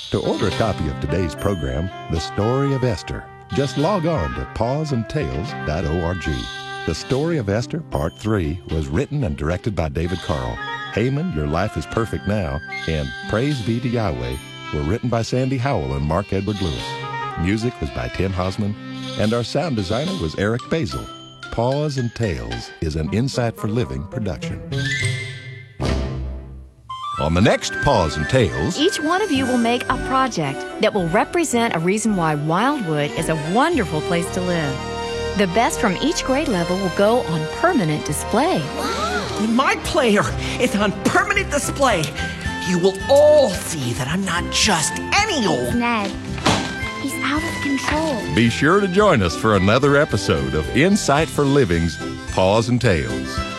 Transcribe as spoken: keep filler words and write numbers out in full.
To order a copy of today's program, The Story of Esther, just log on to paws and tales dot org. The Story of Esther, Part three, was written and directed by David Carl. Haman, Your Life is Perfect Now, and Praise Be to Yahweh were written by Sandy Howell and Mark Edward Lewis. Music was by Tim Hosman, and our sound designer was Eric Basil. Paws and Tales is an Insight for Living production. On the next Paws and Tales, each one of you will make a project that will represent a reason why Wildwood is a wonderful place to live. The best from each grade level will go on permanent display. My player is on permanent display. You will all see that I'm not just any old... Ned, he's out of control. be sure to join us for another episode of Insight for Living's Paws and Tales.